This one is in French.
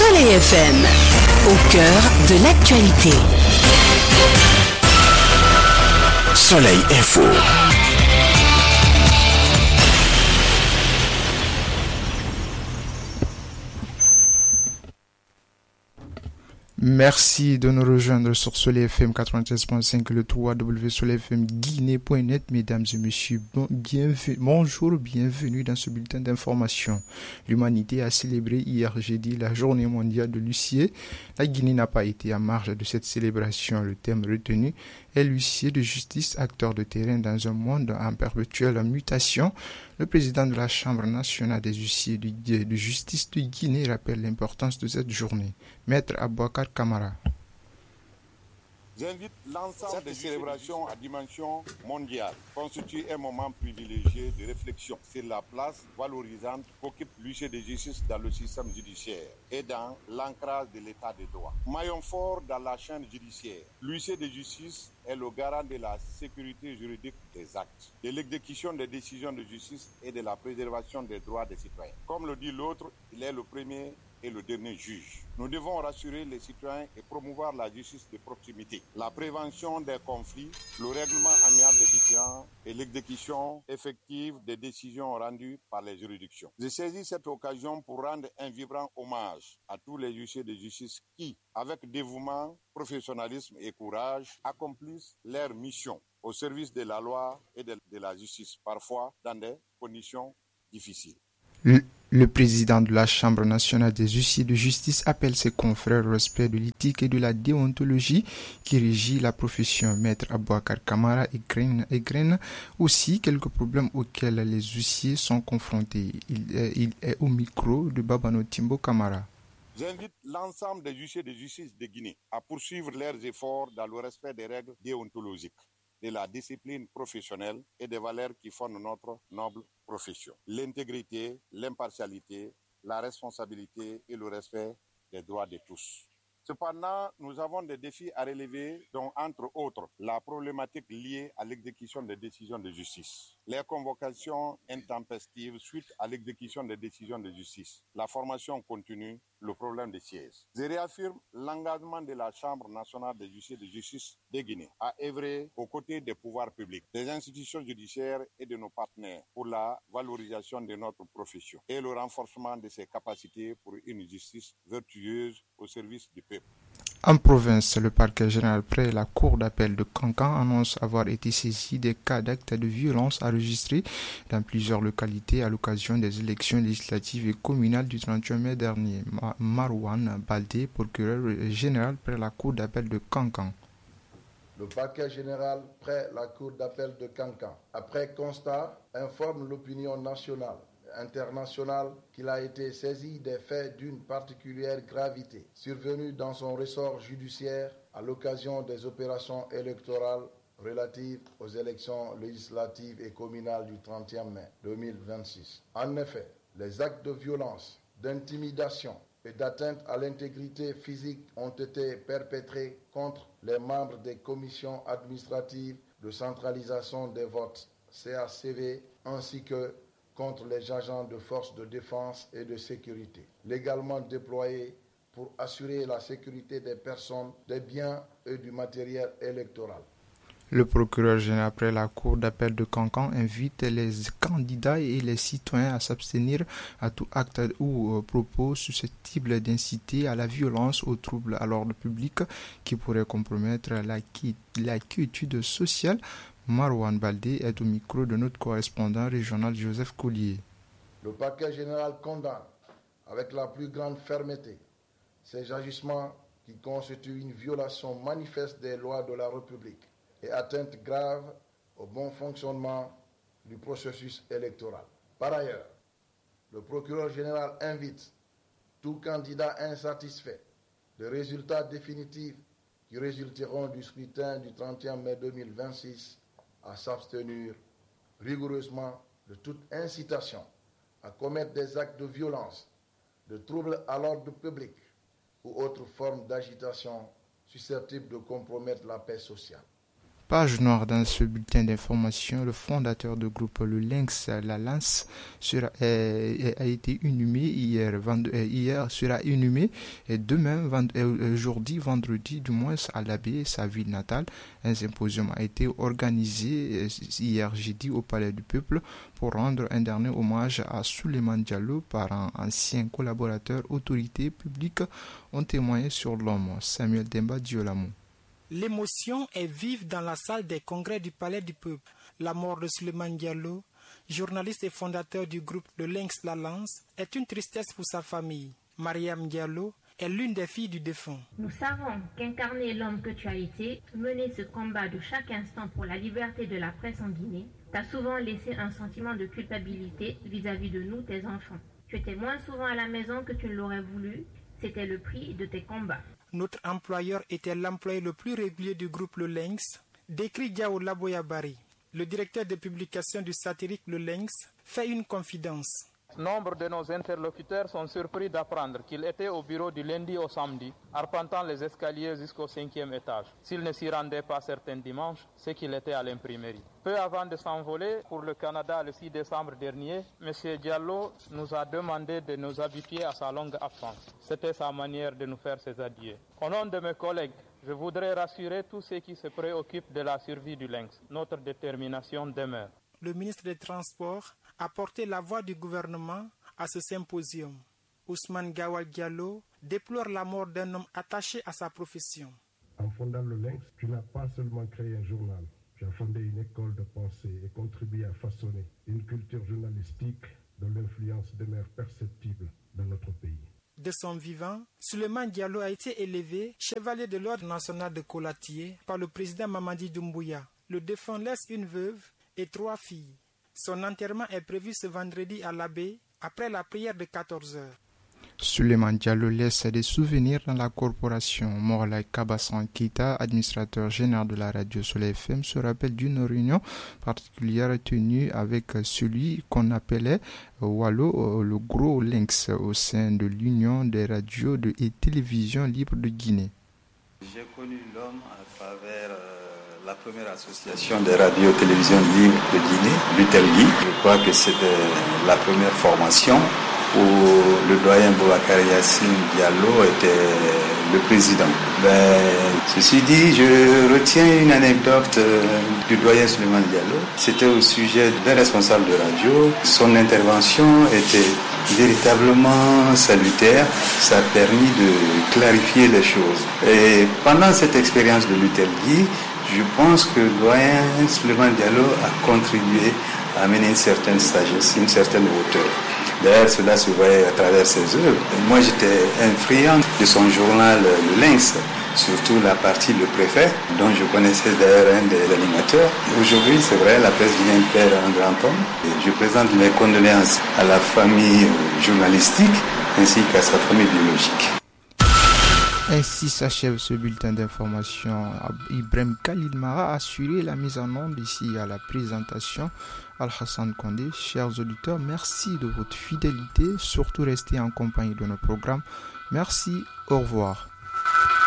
Soleil FM, au cœur de l'actualité. Soleil Info. Merci de nous rejoindre sur Soleil FM 93.5, le www.soleilfmguinée.net. Mesdames et messieurs, bonjour, bienvenue dans ce bulletin d'information. L'humanité a célébré hier jeudi la journée mondiale de l'huissier. La Guinée n'a pas été à marge de cette célébration. Le thème retenu est l'huissier de justice, acteur de terrain dans un monde en perpétuelle mutation. Le président de la Chambre nationale des huissiers de justice de Guinée rappelle l'importance de cette journée. Maître Abouakar Kamara. J'invite l'ensemble des célébrations à dimension mondiale constitue un moment privilégié de réflexion sur la place valorisante qu'occupe l'huissier de justice dans le système judiciaire et dans l'ancrage de l'état de droit. Maillon fort dans la chaîne judiciaire, l'huissier de justice est le garant de la sécurité juridique des actes, de l'exécution des décisions de justice et de la préservation des droits des citoyens. Comme le dit l'autre, il est le premier et le dernier juge. Nous devons rassurer les citoyens et promouvoir la justice de proximité, la prévention des conflits, le règlement amiable des différends et l'exécution effective des décisions rendues par les juridictions. Je saisis cette occasion pour rendre un vibrant hommage à tous les huissiers de justice qui, avec dévouement, professionnalisme et courage, accomplissent leur mission au service de la loi et de la justice, parfois dans des conditions difficiles. Le président de la Chambre nationale des huissiers de justice appelle ses confrères au respect de l'éthique et de la déontologie qui régit la profession. Maître Abouakar Kamara égrène aussi quelques problèmes auxquels les huissiers sont confrontés. Il est au micro de Babano Timbo Kamara. J'invite l'ensemble des huissiers de justice de Guinée à poursuivre leurs efforts dans le respect des règles déontologiques, de la discipline professionnelle et des valeurs qui fondent notre noble profession. L'intégrité, l'impartialité, la responsabilité et le respect des droits de tous. Cependant, nous avons des défis à relever, dont entre autres la problématique liée à l'exécution des décisions de justice, les convocations intempestives suite à l'exécution des décisions de justice, la formation continue, le problème des sièges. Je réaffirme l'engagement de la Chambre nationale des huissiers de justice de Guinée à œuvrer aux côtés des pouvoirs publics, des institutions judiciaires et de nos partenaires pour la valorisation de notre profession et le renforcement de ses capacités pour une justice vertueuse au service du peuple. En province, le parquet général près la cour d'appel de Kankan annonce avoir été saisi des cas d'actes de violence enregistrés dans plusieurs localités à l'occasion des élections législatives et communales du 31 mai dernier. Marouane Baldé, procureur général près la cour d'appel de Kankan. Le parquet général près la cour d'appel de Kankan, après constat, informe l'opinion nationale international qu'il a été saisi des faits d'une particulière gravité survenus dans son ressort judiciaire à l'occasion des opérations électorales relatives aux élections législatives et communales du 31 mai 2026. En effet, les actes de violence, d'intimidation et d'atteinte à l'intégrité physique ont été perpétrés contre les membres des commissions administratives de centralisation des votes CACV ainsi que contre les agents de forces de défense et de sécurité, légalement déployés pour assurer la sécurité des personnes, des biens et du matériel électoral. Le procureur général après la cour d'appel de Kankan invite les candidats et les citoyens à s'abstenir à tout acte ou propos susceptibles d'inciter à la violence, aux troubles à l'ordre public qui pourraient compromettre la quiétude sociale. Marouane Baldé est au micro de notre correspondant régional Joseph Collier. Le parquet général condamne avec la plus grande fermeté ces agissements qui constituent une violation manifeste des lois de la République et atteinte grave au bon fonctionnement du processus électoral. Par ailleurs, le procureur général invite tout candidat insatisfait des résultats définitifs qui résulteront du scrutin du 31 mai 2026 à s'abstenir rigoureusement de toute incitation à commettre des actes de violence, de troubles à l'ordre public ou autres formes d'agitation susceptibles de compromettre la paix sociale. Page noire dans ce bulletin d'information, le fondateur du groupe Le Lynx, La Lance, a été inhumé hier sera inhumé et demain, aujourd'hui, vendredi, du moins à l'Abbé, sa ville natale. Un symposium a été organisé hier jeudi au Palais du Peuple pour rendre un dernier hommage à Souleymane Diallo, parents, anciens collaborateurs, autorités publiques ont témoigné sur l'homme. Samuel Demba Diolamo. L'émotion est vive dans la salle des congrès du Palais du Peuple. La mort de Souleymane Diallo, journaliste et fondateur du groupe Le Lynx La Lance, est une tristesse pour sa famille. Mariam Diallo est l'une des filles du défunt. Nous savons qu'incarner l'homme que tu as été, mener ce combat de chaque instant pour la liberté de la presse en Guinée, t'a souvent laissé un sentiment de culpabilité vis-à-vis de nous, tes enfants. Tu étais moins souvent à la maison que tu ne l'aurais voulu, c'était le prix de tes combats. Notre employeur était l'employé le plus régulier du groupe Le Lynx, décrit Diao Laboyabari. Le directeur de publication du satirique Le Lynx fait une confidence. Nombre de nos interlocuteurs sont surpris d'apprendre qu'il était au bureau du lundi au samedi, arpentant les escaliers jusqu'au 5e étage. S'il ne s'y rendait pas certains dimanches, c'est qu'il était à l'imprimerie. Peu avant de s'envoler pour le Canada le 6 décembre dernier, M. Diallo nous a demandé de nous habituer à sa longue absence. C'était sa manière de nous faire ses adieux. Au nom de mes collègues, je voudrais rassurer tous ceux qui se préoccupent de la survie du Lynx. Notre détermination demeure. Le ministre des Transports a porté la voix du gouvernement à ce symposium. Ousmane Gawal Diallo déplore la mort d'un homme attaché à sa profession. En fondant le Lynx, tu n'as pas seulement créé un journal, tu as fondé une école de pensée et contribué à façonner une culture journalistique dont l'influence demeure perceptible dans notre pays. De son vivant, Souleymane Diallo a été élevé chevalier de l'ordre national de Colatier par le président Mamadi Doumbouya. Le défunt laisse une veuve et 3 filles. Son enterrement est prévu ce vendredi à l'Abbé, après la prière de 14h. Souleymane Diallo laisse des souvenirs dans la corporation. Morlaye Kabassan Keita, administrateur général de la radio Soleil FM, se rappelle d'une réunion particulière tenue avec celui qu'on appelait Wallo, le gros lynx, au sein de l'Union des radios et télévisions libres de Guinée. J'ai connu l'homme à travers la première association des radios et télévisions libres de Guinée, l'UTELGI. Je crois que c'était la première formation où le doyen Boubacar Yassine Diallo était le président. Ceci dit, je retiens une anecdote du doyen Souleymane Diallo. C'était au sujet d'un responsable de radio. Son intervention était véritablement salutaire. Ça a permis de clarifier les choses. Et pendant cette expérience de l'UTELGI, je pense que le doyen Souleymane Diallo a contribué à amener une certaine sagesse, une certaine hauteur. D'ailleurs, cela se voyait à travers ses œuvres. Moi, j'étais un friand de son journal Le Lynx, surtout la partie Le Préfet, dont je connaissais d'ailleurs un des animateurs. Aujourd'hui, c'est vrai, la presse guinéenne perd un grand homme. Et je présente mes condoléances à la famille journalistique ainsi qu'à sa famille biologique. Ainsi s'achève ce bulletin d'information. Ibrahim Khalil Mara a assuré la mise en onde ici à la présentation. Al-Hassan Kondé, chers auditeurs, merci de votre fidélité. Surtout restez en compagnie de nos programmes. Merci, au revoir.